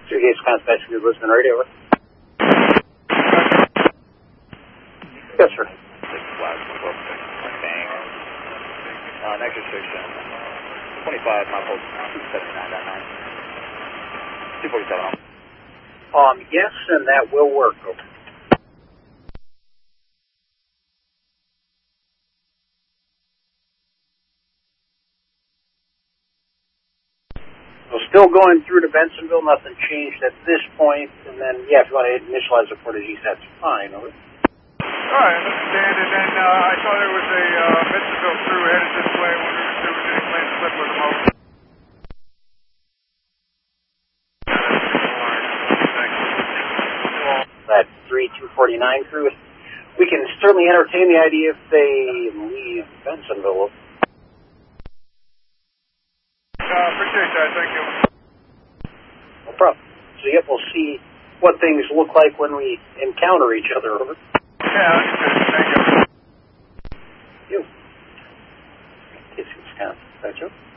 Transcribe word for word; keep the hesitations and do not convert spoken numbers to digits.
Two Gates Contact, good listening radio. Over. Yes, sir. Uh, next restriction, twenty-five, my pulse, two seventy-nine point nine. two forty-seven. Um, yes, and that will work. Over. So still going through to Bensonville, nothing changed at this point. And then, yeah, if you want to initialize the port at east, that's fine. Over. All right, understand. And then uh, I saw there was a uh, Bensonville crew headed this way. I wondered if there was any plan to slip with them over. That three two forty-nine crew, we can certainly entertain the idea if they leave Bensonville. Uh, appreciate that. Thank you. No problem. So, yep, we'll see what things look like when we encounter each other. Over. Yeah, understood. Thank you. You. It's Wisconsin. That's you.